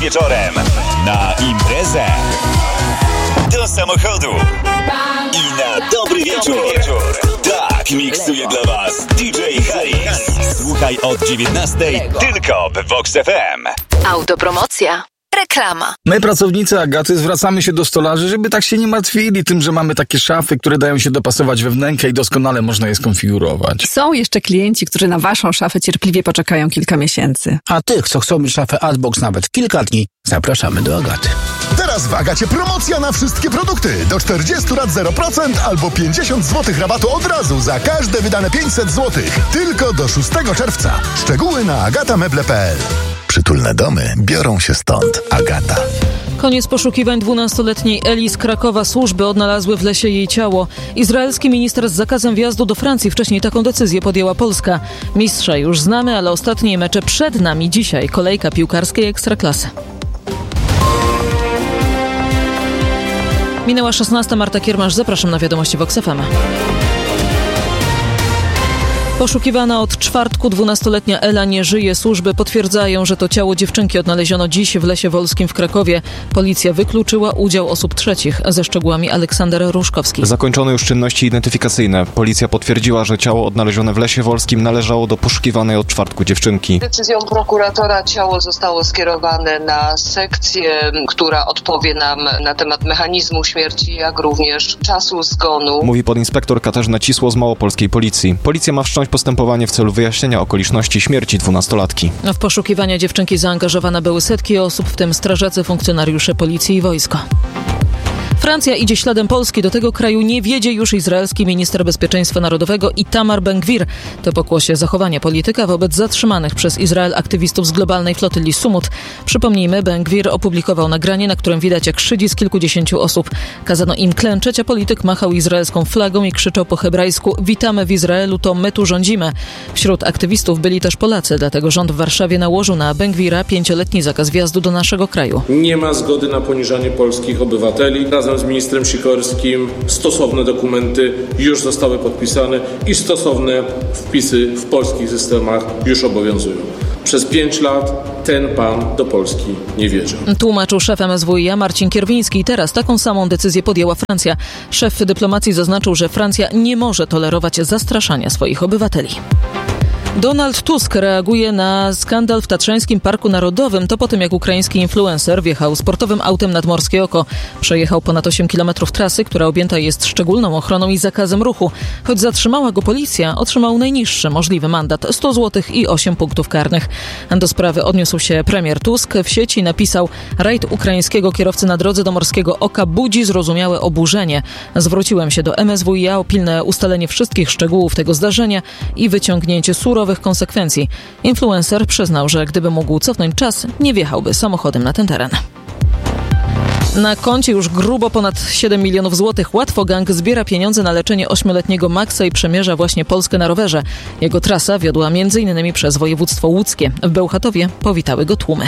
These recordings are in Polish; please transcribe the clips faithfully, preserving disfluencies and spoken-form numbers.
wieczorem na imprezę, do samochodu i na dobry wieczór. Tak miksuje dla Was D J Harris. Słuchaj od dziewiętnastej tylko w Vox F M. Autopromocja. Reklama. My, pracownicy Agaty, zwracamy się do stolarzy, żeby tak się nie martwili tym, że mamy takie szafy, które dają się dopasować we wnękę i doskonale można je skonfigurować. Są jeszcze klienci, którzy na waszą szafę cierpliwie poczekają kilka miesięcy. A tych, co chcą mieć szafę Artbox nawet kilka dni, zapraszamy do Agaty. Teraz w Agacie promocja na wszystkie produkty. Do czterdziestu lat zero procent albo pięćdziesiąt złotych rabatu od razu za każde wydane pięćset złotych. Tylko do szóstego czerwca. Szczegóły na agatameble kropka p l. Przytulne domy biorą się stąd. Agata. Koniec poszukiwań dwunastoletniej Eli z Krakowa. Służby odnalazły w lesie jej ciało. Izraelski minister z zakazem wjazdu do Francji. Wcześniej taką decyzję podjęła Polska. Mistrza już znamy, ale ostatnie mecze przed nami dzisiaj. Kolejka piłkarskiej Ekstraklasy. Minęła szesnasta. Marta Kiermasz. Zapraszam na wiadomości Vox F M. Poszukiwana od czwartku dwunastoletnia Ela nie żyje. Służby potwierdzają, że to ciało dziewczynki odnaleziono dziś w Lesie Wolskim w Krakowie. Policja wykluczyła udział osób trzecich. Ze szczegółami Aleksander Ruszkowski. Zakończone już czynności identyfikacyjne. Policja potwierdziła, że ciało odnalezione w Lesie Wolskim należało do poszukiwanej od czwartku dziewczynki. Decyzją prokuratora ciało zostało skierowane na sekcję, która odpowie nam na temat mechanizmu śmierci, jak również czasu zgonu. Mówi podinspektor Katarzyna Cisło z Małopolskiej Policji. Policja ma wszcząć postępowanie w celu wyjaśnienia okoliczności śmierci dwunastolatki. W poszukiwania dziewczynki zaangażowane były setki osób, w tym strażacy, funkcjonariusze policji i wojsko. Francja idzie śladem Polski. Do tego kraju nie wiedzie już izraelski minister bezpieczeństwa narodowego Itamar Ben-Gvir. To pokłosie zachowania polityka wobec zatrzymanych przez Izrael aktywistów z globalnej flotyli Sumut. Przypomnijmy, Ben-Gvir opublikował nagranie, na którym widać, jak szydzi z kilkudziesięciu osób. Kazano im klęczeć, a polityk machał izraelską flagą i krzyczał po hebrajsku: witamy w Izraelu, to my tu rządzimy. Wśród aktywistów byli też Polacy, dlatego rząd w Warszawie nałożył na Ben-Gvira pięcioletni zakaz wjazdu do naszego kraju. Nie ma zgody na poniżanie polskich obywateli. Razem z ministrem Sikorskim stosowne dokumenty już zostały podpisane i stosowne wpisy w polskich systemach już obowiązują. Przez pięć lat ten pan do Polski nie wierzył. Tłumaczył szef M S W iA Marcin Kierwiński. Teraz taką samą decyzję podjęła Francja. Szef dyplomacji zaznaczył, że Francja nie może tolerować zastraszania swoich obywateli. Donald Tusk reaguje na skandal w Tatrzańskim Parku Narodowym. To po tym, jak ukraiński influencer wjechał sportowym autem nad Morskie Oko. Przejechał ponad osiem kilometrów trasy, która objęta jest szczególną ochroną i zakazem ruchu. Choć zatrzymała go policja, otrzymał najniższy możliwy mandat, sto złotych i osiem punktów karnych. Do sprawy odniósł się premier Tusk. W sieci napisał: rajd ukraińskiego kierowcy na drodze do Morskiego Oka budzi zrozumiałe oburzenie. Zwróciłem się do M S W iA o pilne ustalenie wszystkich szczegółów tego zdarzenia i wyciągnięcie surowych konsekwencji. Influencer przyznał, że gdyby mógł cofnąć czas, nie wjechałby samochodem na ten teren. Na koncie już grubo ponad siedem milionów złotych. Łatwogang zbiera pieniądze na leczenie ośmioletniego Maxa i przemierza właśnie Polskę na rowerze. Jego trasa wiodła między innymi przez województwo łódzkie. W Bełchatowie powitały go tłumy.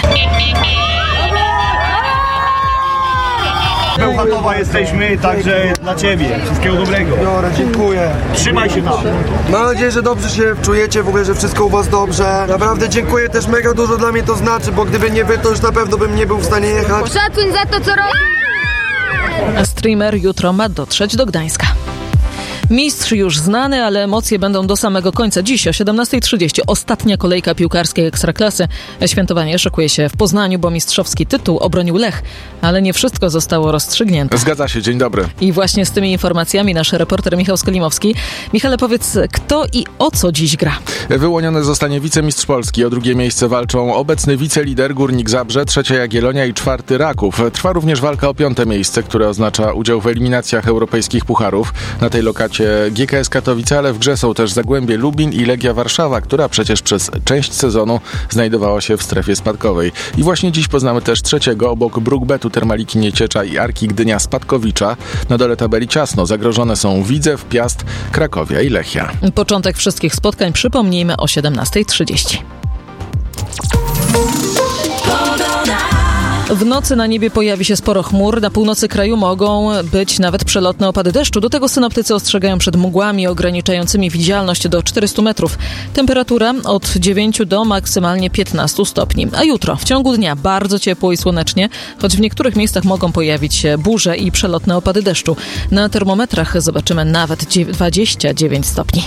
Bełchatowa jesteśmy, także dla Ciebie. Wszystkiego dobrego. Biorę, dziękuję. Trzymaj się tam. Mam nadzieję, że dobrze się czujecie, w ogóle, że wszystko u Was dobrze. Naprawdę dziękuję, też mega dużo dla mnie to znaczy, bo gdyby nie Wy, to już na pewno bym nie był w stanie jechać. Szacuń za to, co robisz! Streamer jutro ma dotrzeć do Gdańska. Mistrz już znany, ale emocje będą do samego końca. Dziś o siedemnasta trzydzieści ostatnia kolejka piłkarskiej Ekstraklasy. Świętowanie szykuje się w Poznaniu, bo mistrzowski tytuł obronił Lech, ale nie wszystko zostało rozstrzygnięte. Zgadza się, dzień dobry. I właśnie z tymi informacjami nasz reporter Michał Skolimowski. Michale, powiedz, kto i o co dziś gra? Wyłoniony zostanie wicemistrz Polski. O drugie miejsce walczą obecny wicelider Górnik Zabrze, trzecia Jagiellonia i czwarty Raków. Trwa również walka o piąte miejsce, które oznacza udział w eliminacjach europejskich pucharów. Na tej lokacie G K S Katowice, ale w grze są też Zagłębie Lubin i Legia Warszawa, która przecież przez część sezonu znajdowała się w strefie spadkowej. I właśnie dziś poznamy też trzeciego obok Brukbetu, Termaliki Nieciecza i Arki Gdynia Spadkowicza. Na dole tabeli ciasno. Zagrożone są Widzew, Piast, Krakowia i Lechia. Początek wszystkich spotkań przypomnijmy o siedemnasta trzydzieści. W nocy na niebie pojawi się sporo chmur. Na północy kraju mogą być nawet przelotne opady deszczu. Do tego synoptycy ostrzegają przed mgłami ograniczającymi widzialność do czterystu metrów. Temperatura od dziewięciu do maksymalnie piętnastu stopni. A jutro w ciągu dnia bardzo ciepło i słonecznie, choć w niektórych miejscach mogą pojawić się burze i przelotne opady deszczu. Na termometrach zobaczymy nawet dwadzieścia dziewięć stopni.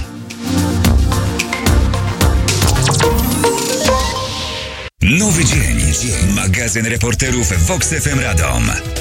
Nowy dzień. Magazyn reporterów Vox F M Radom.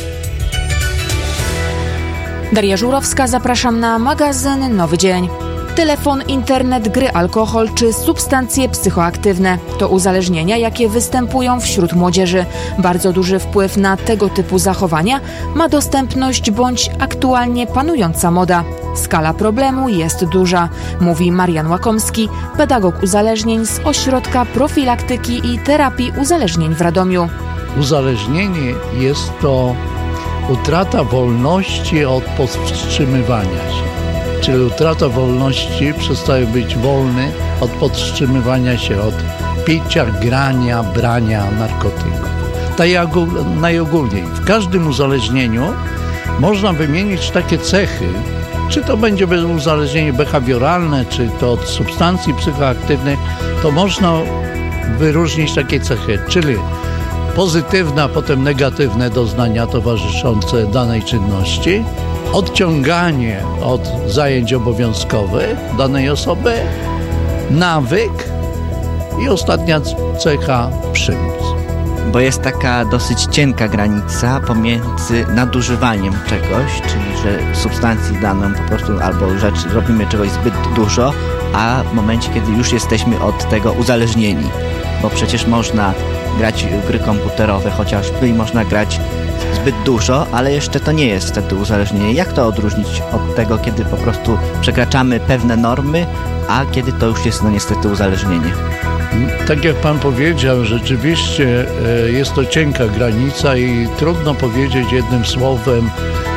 Daria Żurowska, zapraszam na magazyn Nowy Dzień. Telefon, internet, gry, alkohol czy substancje psychoaktywne to uzależnienia, jakie występują wśród młodzieży. Bardzo duży wpływ na tego typu zachowania ma dostępność bądź aktualnie panująca moda. Skala problemu jest duża, mówi Marian Łakomski, pedagog uzależnień z Ośrodka Profilaktyki i Terapii Uzależnień w Radomiu. Uzależnienie jest to utrata wolności od powstrzymywania się. Czyli utrata wolności, przestaje być wolny od podtrzymywania się, od picia, grania, brania narkotyków. Tak jak najogólniej. W każdym uzależnieniu można wymienić takie cechy, czy to będzie uzależnienie behawioralne, czy to od substancji psychoaktywnych, to można wyróżnić takie cechy, czyli pozytywne, a potem negatywne doznania towarzyszące danej czynności, odciąganie od zajęć obowiązkowych danej osoby, nawyk i ostatnia cecha przymus. Bo jest taka dosyć cienka granica pomiędzy nadużywaniem czegoś, czyli że substancji daną po prostu albo rzecz, robimy czegoś zbyt dużo, a w momencie, kiedy już jesteśmy od tego uzależnieni. Bo przecież można grać w gry komputerowe chociażby i można grać zbyt dużo, ale jeszcze to nie jest wtedy uzależnienie. Jak to odróżnić od tego, kiedy po prostu przekraczamy pewne normy, a kiedy to już jest no niestety uzależnienie? Tak jak pan powiedział, rzeczywiście jest to cienka granica i trudno powiedzieć jednym słowem,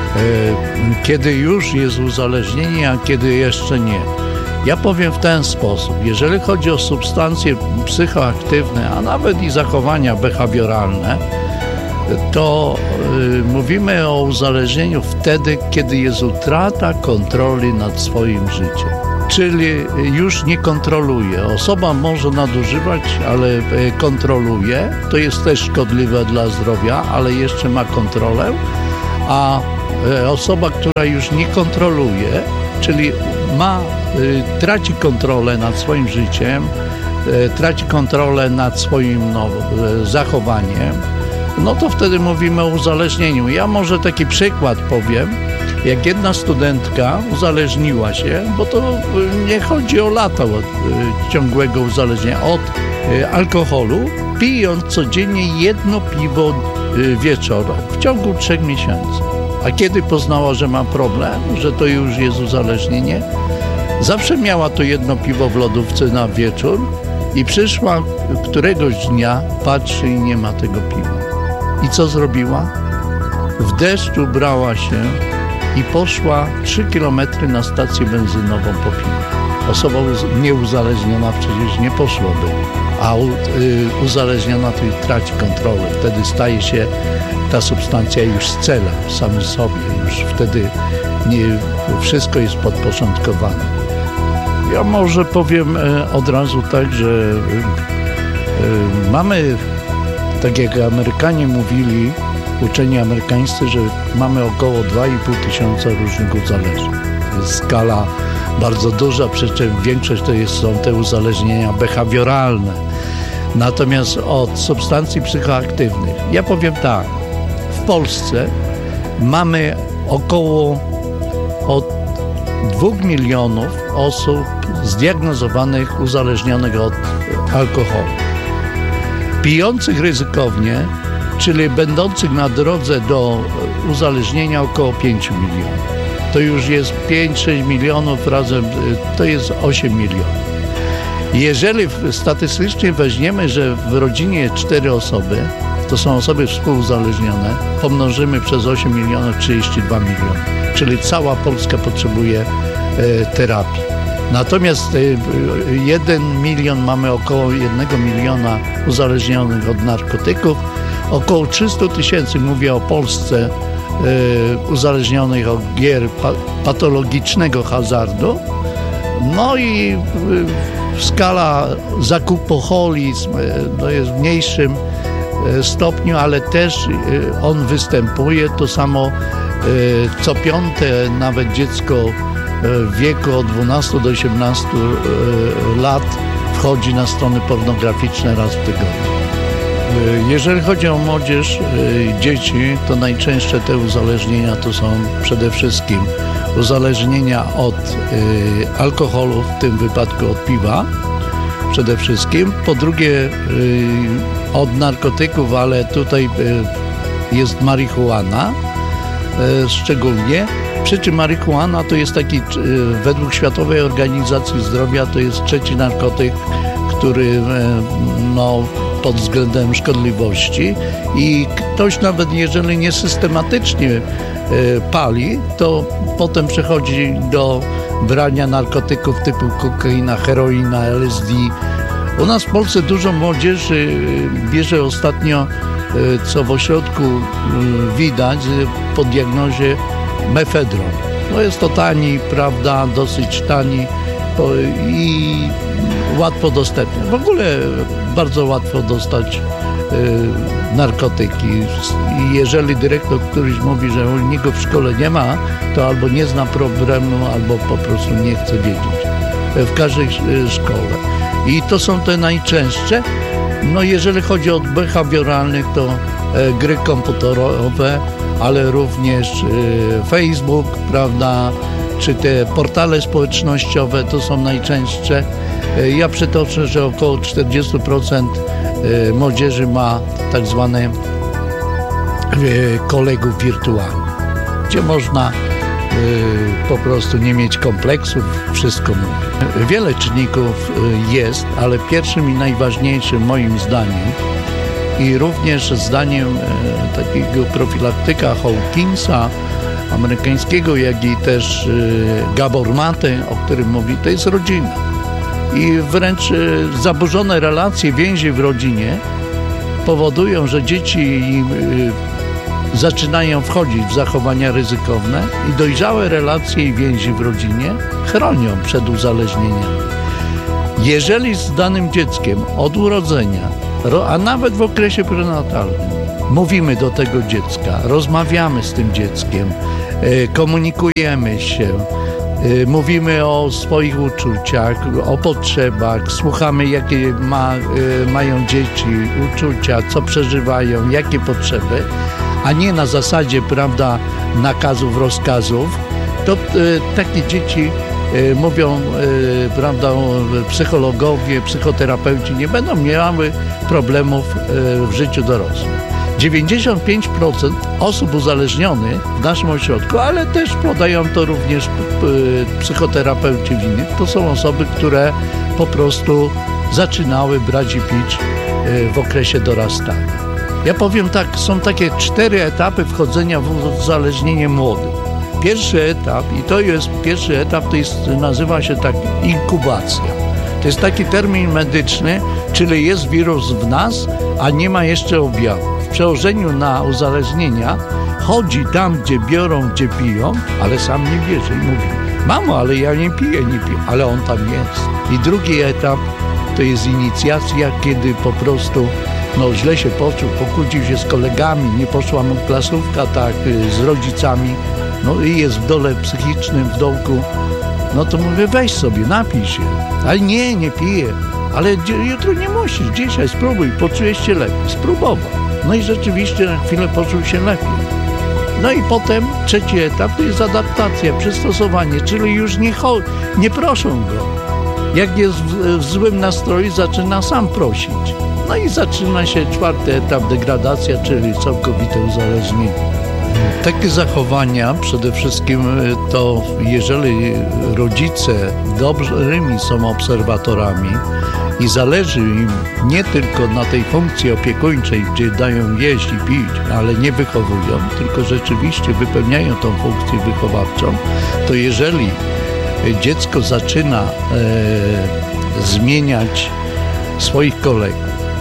kiedy już jest uzależnienie, a kiedy jeszcze nie. Ja powiem w ten sposób, jeżeli chodzi o substancje psychoaktywne, a nawet i zachowania behawioralne, to y, mówimy o uzależnieniu wtedy, kiedy jest utrata kontroli nad swoim życiem. Czyli już nie kontroluje. Osoba może nadużywać, ale y, kontroluje. To jest też szkodliwe dla zdrowia, ale jeszcze ma kontrolę. A y, osoba, która już nie kontroluje, czyli ma, y, traci kontrolę nad swoim życiem, y, traci kontrolę nad swoim no, y, zachowaniem, no to wtedy mówimy o uzależnieniu. Ja może taki przykład powiem, jak jedna studentka uzależniła się, bo to nie chodzi o lata od y, ciągłego uzależnienia, od y, alkoholu, pijąc codziennie jedno piwo y, wieczorem w ciągu trzech miesięcy. A kiedy poznała, że ma problem, że to już jest uzależnienie, zawsze miała to jedno piwo w lodówce na wieczór i przyszła któregoś dnia, patrzy i nie ma tego piwa. I co zrobiła? W deszczu brała się i poszła trzy kilometry na stację benzynową po piwo. Osoba uz- nieuzależniona przecież nie poszłaby, a u- y- uzależniona to traci kontrolę. Wtedy staje się ta substancja już celem samym sobie. Już wtedy nie, wszystko jest podporządkowane. Ja może powiem y- od razu tak, że y- y- mamy... Tak jak Amerykanie mówili, uczeni amerykańscy, że mamy około dwa i pół tysiąca różnych uzależnień. To jest skala bardzo duża, przy czym większość to jest, są te uzależnienia behawioralne. Natomiast od substancji psychoaktywnych, ja powiem tak, w Polsce mamy około od dwóch milionów osób zdiagnozowanych, uzależnionych od alkoholu. Pijących ryzykownie, czyli będących na drodze do uzależnienia około pięć milionów. To już jest pięć sześć milionów razem, to jest osiem milionów. Jeżeli statystycznie weźmiemy, że w rodzinie cztery osoby, to są osoby współuzależnione, pomnożymy przez osiem milionów, trzydzieści dwa miliony. Czyli cała Polska potrzebuje e, terapii. Natomiast jeden milion, mamy około jednego miliona uzależnionych od narkotyków, około trzysta tysięcy, mówię o Polsce, uzależnionych od gier patologicznego hazardu. No i skala zakupoholizm no jest w mniejszym stopniu, ale też on występuje. To samo co piąte nawet dziecko w wieku od dwunastu do osiemnastu lat wchodzi na strony pornograficzne raz w tygodniu. Jeżeli chodzi o młodzież, dzieci, to najczęstsze te uzależnienia to są przede wszystkim uzależnienia od alkoholu, w tym wypadku od piwa przede wszystkim. Po drugie od narkotyków, ale tutaj jest marihuana szczególnie. Przy czym marihuana to jest taki, według Światowej Organizacji Zdrowia, to jest trzeci narkotyk, który no, pod względem szkodliwości i ktoś nawet jeżeli nie systematycznie e, pali, to potem przechodzi do brania narkotyków typu kokaina, heroina, L S D. U nas w Polsce dużo młodzieży bierze ostatnio, e, co w ośrodku e, widać, po diagnozie mefedron. No jest to tani, prawda, dosyć tani po, i łatwo dostępny. W ogóle bardzo łatwo dostać y, narkotyki. I jeżeli dyrektor któryś mówi, że u niego w szkole nie ma, to albo nie zna problemu, albo po prostu nie chce wiedzieć. W każdej y, szkole. I to są te najczęstsze. No jeżeli chodzi o behawioralnych, to y, gry komputerowe, ale również y, Facebook, prawda, czy te portale społecznościowe, to są najczęstsze. Ja przytoczę, że około czterdzieści procent młodzieży ma tak zwane kolegów wirtualnych, gdzie można po prostu nie mieć kompleksów, wszystko mówi. Wiele czynników jest, ale pierwszym i najważniejszym moim zdaniem i również zdaniem takiego profilaktyka Hawkinsa amerykańskiego, jak i też Gabor Maté, o którym mówi, to jest rodzina. I wręcz zaburzone relacje, więzi w rodzinie powodują, że dzieci zaczynają wchodzić w zachowania ryzykowne i dojrzałe relacje i więzi w rodzinie chronią przed uzależnieniami. Jeżeli z danym dzieckiem od urodzenia, a nawet w okresie prenatalnym, mówimy do tego dziecka, rozmawiamy z tym dzieckiem, komunikujemy się, mówimy o swoich uczuciach, o potrzebach, słuchamy jakie ma, mają dzieci, uczucia, co przeżywają, jakie potrzeby, a nie na zasadzie, prawda, nakazów, rozkazów, to takie dzieci mówią, prawda, psychologowie, psychoterapeuci nie będą miały problemów w życiu dorosłym. dziewięćdziesiąt pięć procent osób uzależnionych w naszym ośrodku, ale też podają to również psychoterapeuci w innych, to są osoby, które po prostu zaczynały brać i pić w okresie dorastania. Ja powiem tak, są takie cztery etapy wchodzenia w uzależnienie młodych. Pierwszy etap, i to jest pierwszy etap, to jest, nazywa się tak inkubacja. To jest taki termin medyczny, czyli jest wirus w nas, a nie ma jeszcze objawów. W przełożeniu na uzależnienia chodzi tam, gdzie biorą, gdzie piją, ale sam nie bierze i mówi: mamo, ale ja nie piję, nie piję, ale on tam jest. I drugi etap to jest inicjacja, kiedy po prostu no, źle się poczuł, pokłócił się z kolegami, nie poszła mu klasówka tak z rodzicami, no i jest w dole psychicznym, w dołku. No to mówię: weź sobie, napij się. Ale nie, nie piję. Ale jutro nie musisz, dzisiaj spróbuj, poczujesz się lepiej. Spróbował. No i rzeczywiście na chwilę poczuł się lepiej. No i potem trzeci etap to jest adaptacja, przystosowanie, czyli już nie, cho- nie proszą go. Jak jest w, w złym nastroju, zaczyna sam prosić. No i zaczyna się czwarty etap, degradacja, czyli całkowite uzależnienie. Takie zachowania przede wszystkim to, jeżeli rodzice dobrymi są obserwatorami i zależy im nie tylko na tej funkcji opiekuńczej, gdzie dają jeść i pić, ale nie wychowują, tylko rzeczywiście wypełniają tą funkcję wychowawczą, to jeżeli dziecko zaczyna e, zmieniać swoich kolegów,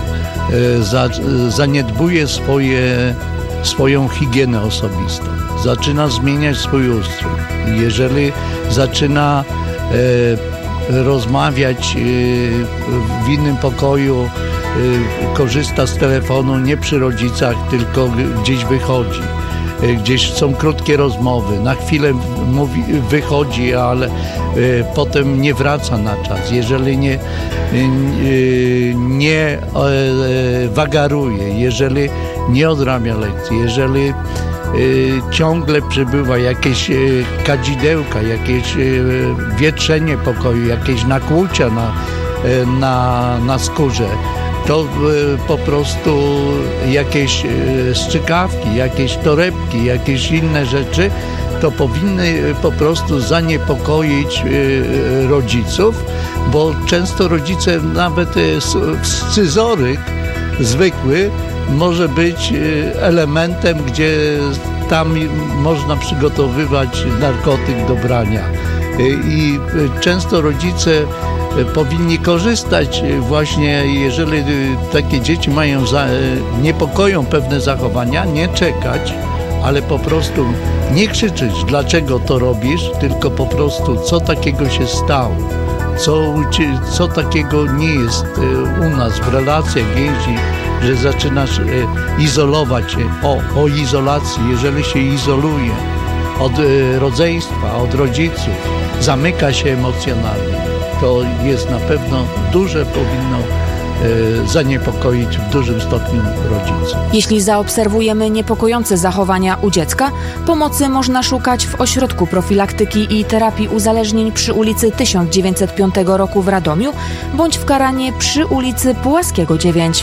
za, zaniedbuje swoje, swoją higienę osobistą, zaczyna zmieniać swój ustrój. Jeżeli zaczyna e, rozmawiać e, w innym pokoju, e, korzysta z telefonu nie przy rodzicach, tylko gdzieś wychodzi. Gdzieś są krótkie rozmowy, na chwilę mówi, wychodzi, ale y, potem nie wraca na czas. Jeżeli nie, y, nie y, wagaruje, jeżeli nie odrabia lekcji, jeżeli y, ciągle przebywa jakieś y, kadzidełka, jakieś y, wietrzenie pokoju, jakieś nakłucia na, y, na, na skórze, to po prostu jakieś strzykawki, jakieś torebki, jakieś inne rzeczy, to powinny po prostu zaniepokoić rodziców, bo często rodzice, nawet scyzoryk zwykły może być elementem, gdzie tam można przygotowywać narkotyk do brania. I często rodzice powinni korzystać właśnie, jeżeli takie dzieci mają, za, niepokoją pewne zachowania, nie czekać, ale po prostu nie krzyczeć, dlaczego to robisz, tylko po prostu, co takiego się stało, co, co takiego nie jest u nas w relacjach więzi, że zaczynasz izolować się. O, o izolacji, jeżeli się izoluje od rodzeństwa, od rodziców, zamyka się emocjonalnie, to jest na pewno duże, powinno e, zaniepokoić w dużym stopniu rodziców. Jeśli zaobserwujemy niepokojące zachowania u dziecka, pomocy można szukać w Ośrodku Profilaktyki i Terapii Uzależnień przy ulicy tysiąc dziewięćset piątego roku w Radomiu bądź w Karanie przy ulicy Pułaskiego dziewięć.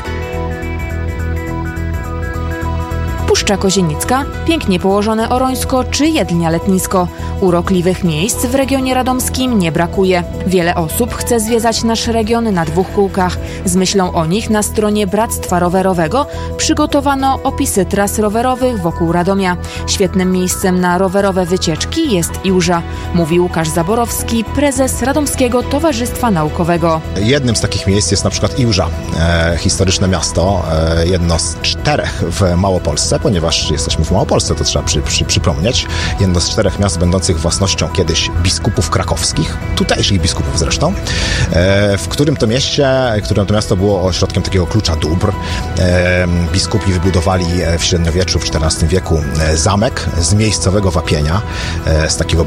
Puszcza Kozienicka, pięknie położone Orońsko czy Jedlnia Letnisko. Urokliwych miejsc w regionie radomskim nie brakuje. Wiele osób chce zwiedzać nasz region na dwóch kółkach. Z myślą o nich na stronie Bractwa Rowerowego przygotowano opisy tras rowerowych wokół Radomia. Świetnym miejscem na rowerowe wycieczki jest Iłża, mówi Łukasz Zaborowski, prezes Radomskiego Towarzystwa Naukowego. Jednym z takich miejsc jest na przykład Iłża, e, historyczne miasto, e, jedno z czterech w Małopolsce, ponieważ jesteśmy w Małopolsce, to trzeba przy, przy, przypomnieć. Jedno z czterech miast będących własnością kiedyś biskupów krakowskich, tutejszych biskupów zresztą, e, w którym to mieście, którym to miasto było ośrodkiem takiego klucza dóbr. E, biskupi wybudowali w średniowieczu, w czternastym wieku zamek z miejscowego wapienia, e, z takiego